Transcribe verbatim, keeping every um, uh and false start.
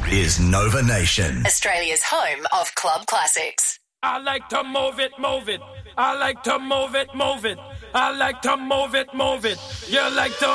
is Nova Nation, Australia's home of club classics. I like to move it, move it. I like to move it, move it. I like to move it, move it. You like to